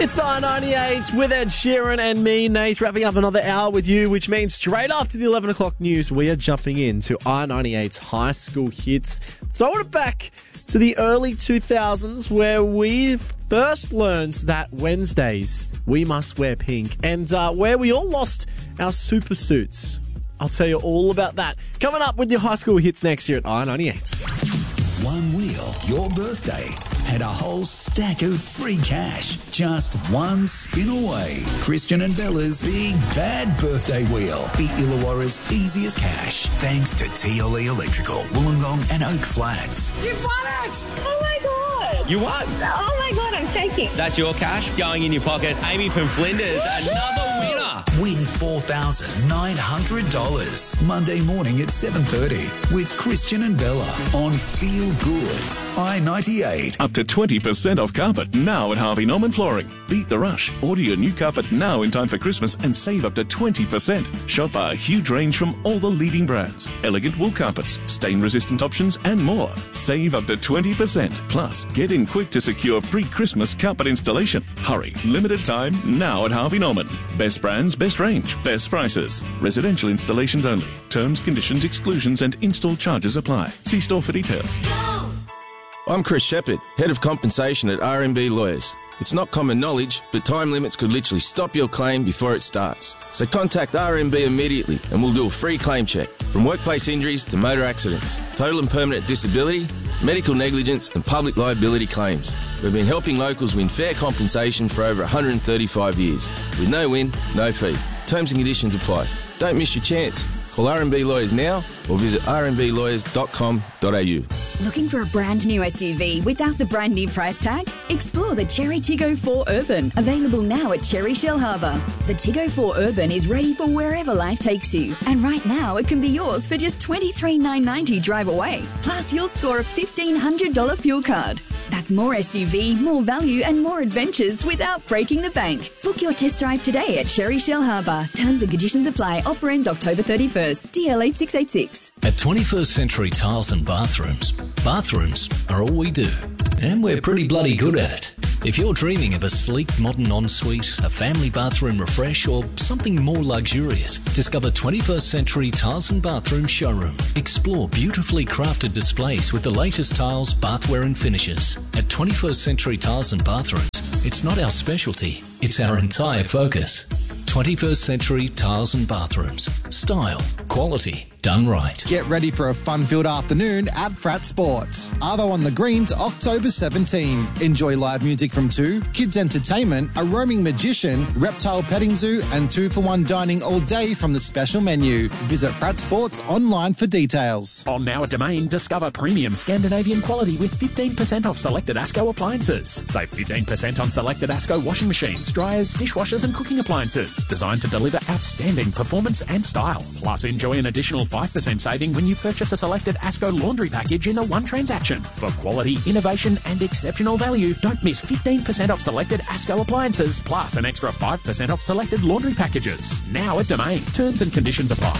It's I-98 with Ed Sheeran and me, Nate, wrapping up another hour with you, which means straight after the 11 o'clock news, we are jumping into I-98's high school hits. Throwing it back to the early 2000s where we first learned that Wednesdays we must wear pink and where we all lost our super suits. I'll tell you all about that. Coming up with your high school hits next year at I-98. One wheel, your birthday, and a whole stack of free cash. Just one spin away. Christian and Bella's Big Bad Birthday Wheel. The Illawarra's easiest cash. Thanks to TLE Electrical, Wollongong and Oak Flats. You've won it! Oh my God! You won! Oh my God, I'm shaking. That's your cash going in your pocket. Amy from Flinders, another winner. Win $4,900. Monday morning at 7:30 with Christian and Bella on Feel Good. I-98. Up to 20% off carpet now at Harvey Norman Flooring. Beat the rush. Order your new carpet now in time for Christmas and save up to 20%. Shop our huge range from all the leading brands. Elegant wool carpets, stain-resistant options and more. Save up to 20%. Plus, get in quick to secure pre-Christmas carpet installation. Hurry. Limited time now at Harvey Norman. Best brands, best range, best prices. Residential installations only. Terms, conditions, exclusions and install charges apply. See store for details. I'm Chris Shepherd, Head of Compensation at RMB Lawyers. It's not common knowledge, but time limits could literally stop your claim before it starts. So contact RMB immediately and we'll do a free claim check. From workplace injuries to motor accidents, total and permanent disability, medical negligence and public liability claims. We've been helping locals win fair compensation for over 135 years. With no win, no fee. Terms and conditions apply. Don't miss your chance. Call RMB Lawyers now or visit rmblawyers.com.au. Looking for a brand new SUV without the brand new price tag? Explore the Cherry Tiggo 4 Urban, available now at Cherry Shellharbour. The Tiggo 4 Urban is ready for wherever life takes you. And right now it can be yours for just $23,990 drive away. Plus you'll score a $1,500 fuel card. That's more SUV, more value and more adventures without breaking the bank. Book your test drive today at Cherry Shellharbour. Terms and conditions apply. Offer ends October 31st. DL8686. At 21st Century Tiles and Bathrooms, bathrooms are all we do. And we're pretty bloody good at it. If you're dreaming of a sleek modern ensuite, a family bathroom refresh or something more luxurious, discover 21st Century Tiles and Bathroom Showroom. Explore beautifully crafted displays with the latest tiles, bathware and finishes. At 21st Century Tiles and Bathrooms, it's not our specialty, it's our entire focus. 21st Century Tiles and Bathrooms. Style, quality, done right. Get ready for a fun-filled afternoon at Frat Sports. Arvo on the Greens, October 17. Enjoy live music from 2, kids entertainment, a roaming magician, reptile petting zoo and 2-for-1 dining all day from the special menu. Visit Frat Sports online for details. On Now at Domain, discover premium Scandinavian quality with 15% off selected ASCO appliances. Save 15% on selected ASCO washing machines, dryers, dishwashers and cooking appliances. Designed to deliver outstanding performance and style. Plus, enjoy an additional 5% saving when you purchase a selected ASCO laundry package in a one transaction. For quality, innovation and exceptional value, don't miss 15% off selected ASCO appliances, plus an extra 5% off selected laundry packages. Now at Domain. Terms and conditions apply.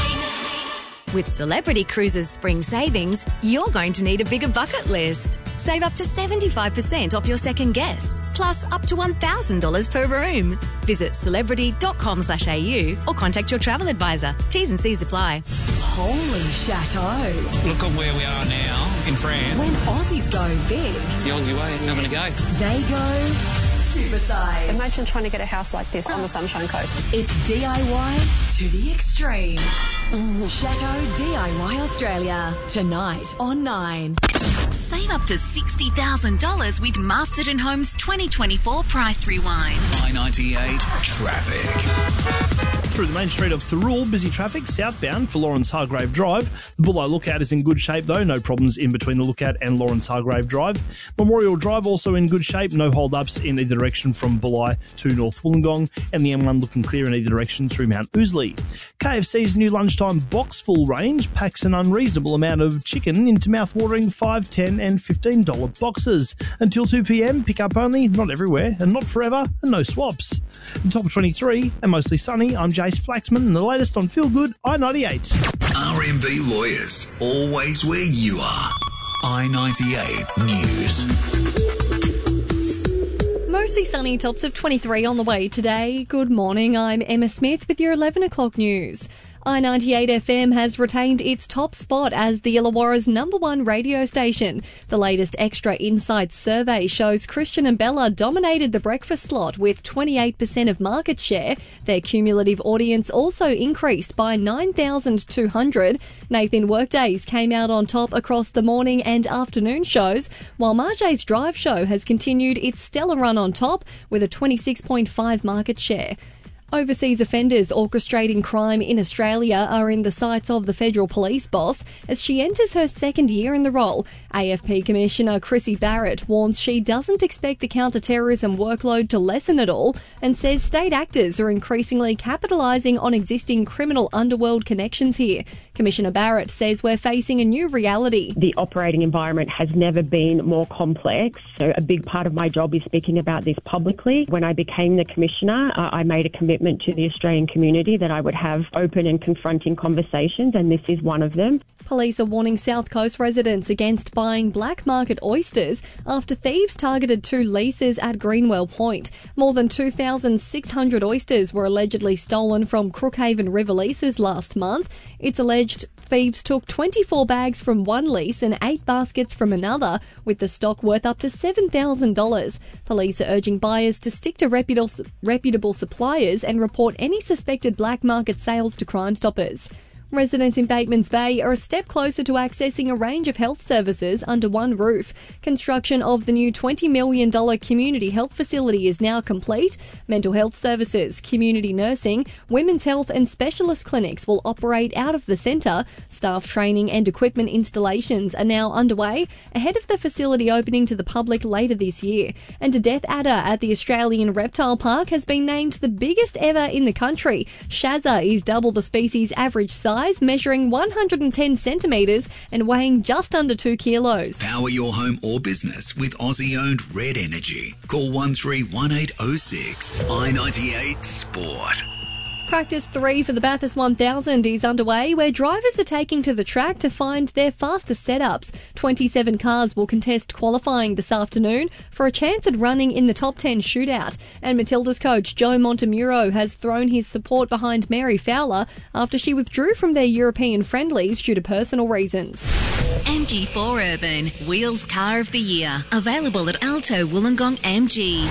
With Celebrity Cruises Spring Savings, you're going to need a bigger bucket list. Save up to 75% off your second guest, plus up to $1,000 per room. Visit celebrity.com/au or contact your travel advisor. T's and C's apply. Holy chateau. Look at where we are now in France. When Aussies go big, It's the Aussie way. I'm going to go. they go supersize. Imagine trying to get a house like this on the Sunshine Coast. It's DIY to the extreme. Chateau DIY Australia. Tonight on 9. Save up to $60,000 with Masterton Homes 2024 Price Rewind. I-98 traffic. Through the main street of Thirroul, busy traffic southbound for Lawrence Hargrave Drive. The Bulli Lookout is in good shape though, no problems in between the Lookout and Lawrence Hargrave Drive. Memorial Drive also in good shape, no hold-ups in either direction from Bulli to North Wollongong, and the M1 looking clear in either direction through Mount Ousley. KFC's new lunchtime box full range packs an unreasonable amount of chicken into mouth-watering $5, $10 and $15 boxes. Until 2pm, pick up only, not everywhere, and not forever, and no swaps. In top 23, and mostly sunny, I'm Jace Flaxman, and the latest on Feel Good, I-98. RMB Lawyers, always where you are. I-98 News. Mostly sunny, tops of 23 on the way today. Good morning, I'm Emma Smith with your 11 o'clock news. I98 FM has retained its top spot as the Illawarra's #1 radio station. The latest Extra Insights survey shows Christian and Bella dominated the breakfast slot with 28% of market share. Their cumulative audience also increased by 9,200. Nathan Workdays came out on top across the morning and afternoon shows, while Marjay's Drive Show has continued its stellar run on top with a 26.5 market share. Overseas offenders orchestrating crime in Australia are in the sights of the federal police boss as she enters her second year in the role. AFP Commissioner Chrissy Barrett warns she doesn't expect the counter-terrorism workload to lessen at all and says state actors are increasingly capitalising on existing criminal underworld connections here. Commissioner Barrett says we're facing a new reality. The operating environment has never been more complex, so a big part of my job is speaking about this publicly. When I became the Commissioner, I made a commitment to the Australian community that I would have open and confronting conversations, and this is one of them. Police are warning South Coast residents against buying black market oysters after thieves targeted 2 leases at Greenwell Point. More than 2,600 oysters were allegedly stolen from Crookhaven River leases last month. It's alleged thieves took 24 bags from one lease and 8 baskets from another, with the stock worth up to $7,000. Police are urging buyers to stick to reputable suppliers and report any suspected black market sales to Crime Stoppers. Residents in Batemans Bay are a step closer to accessing a range of health services under one roof. Construction of the new $20 million community health facility is now complete. Mental health services, community nursing, women's health and specialist clinics will operate out of the centre. Staff training and equipment installations are now underway ahead of the facility opening to the public later this year. And a death adder at the Australian Reptile Park has been named the biggest ever in the country. Shazza is double the species' average size, measuring 110 centimetres and weighing just under 2 kilos. Power your home or business with Aussie-owned Red Energy. Call 131806. I98 Sport. Practice 3 for the Bathurst 1000 is underway, where drivers are taking to the track to find their fastest setups. 27 cars will contest qualifying this afternoon for a chance at running in the top 10 shootout. And Matilda's coach Joe Montemuro has thrown his support behind Mary Fowler after she withdrew from their European friendlies due to personal reasons. MG4 Urban, Wheels Car of the Year. Available at Alto Wollongong MG.